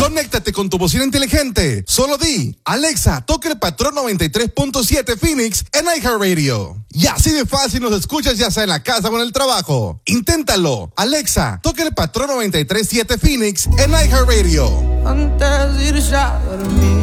Conéctate con tu bocina inteligente. Solo di, Alexa, toca el patrón 93.7 Phoenix en iHeartRadio. Y así de fácil nos escuchas ya sea en la casa o en el trabajo. Inténtalo. Alexa, toca el patrón 93.7 Phoenix en iHeartRadio. Antes de ir ya a dormir.